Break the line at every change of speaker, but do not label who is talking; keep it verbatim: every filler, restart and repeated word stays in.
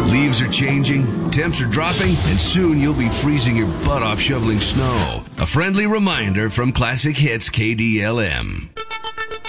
Leaves are changing, temps are dropping, and soon you'll be freezing your butt off shoveling snow. A friendly reminder from Classic Hits K D L M.